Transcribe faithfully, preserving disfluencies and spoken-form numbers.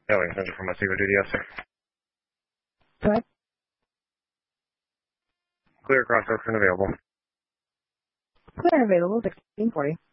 Alien Center from my Zero Duty, yes, sir. Go ahead. Clear cross ocean available. Clear available, sixteen forty.